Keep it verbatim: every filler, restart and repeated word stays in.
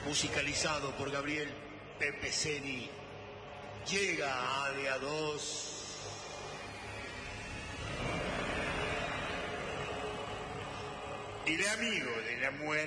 musicalizado por Gabriel Pepe Ceni, llega a de a dos. Y de amigo de la muerte.